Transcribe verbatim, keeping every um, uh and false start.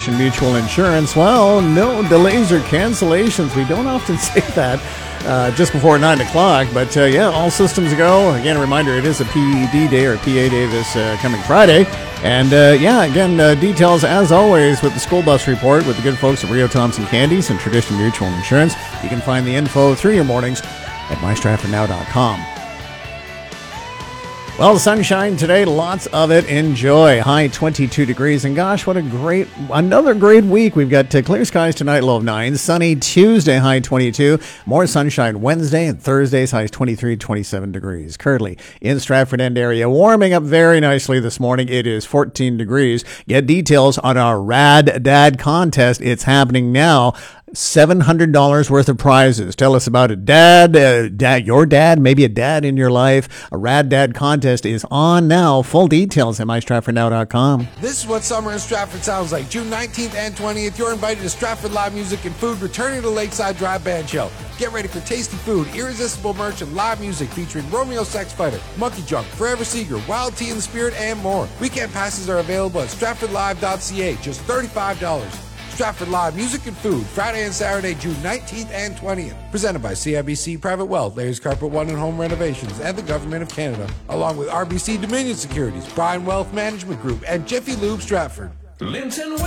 Tradition Mutual Insurance. Well, no delays or cancellations. We don't often say that uh, just before nine o'clock, but uh, yeah, all systems go. Again, a reminder, it is a P E D day or P A day this uh, coming Friday. And uh, yeah, again, uh, details as always with the school bus report with the good folks at Rio Thompson Candies and Tradition Mutual Insurance. You can find the info through your mornings at my stratford now dot com. Well, the sunshine today, lots of it. Enjoy. High twenty-two degrees. And gosh, what a great, another great week. We've got uh, clear skies tonight, low of nine. Sunny Tuesday, high twenty-two. More sunshine Wednesday and Thursdays, highs twenty-three, twenty-seven degrees. Currently in Stratford End area, warming up very nicely this morning. It is fourteen degrees. Get details on our Rad Dad contest. It's happening now. seven hundred dollars worth of prizes. Tell us about it. Dad, uh, dad, your dad, maybe a dad in your life. A Rad Dad contest is on now. Full details at my stratford now dot com. This is what summer in Stratford sounds like. June nineteenth and twentieth, you're invited to Stratford Live Music and Food, returning to Lakeside Drive Band Show. Get ready for tasty food, irresistible merch, and live music featuring Romeo Sex Fighter, Monkey Junk, Forever Seeger, Wild Tea in the Spirit, and more. Weekend passes are available at stratford live dot c a, just thirty-five dollars. Stratford Live Music and Food, Friday and Saturday, June nineteenth and twentieth. Presented by C I B C Private Wealth, Layers Carpet One and Home Renovations, and the Government of Canada, along with R B C Dominion Securities, Brian Wealth Management Group, and Jiffy Lube Stratford. Linton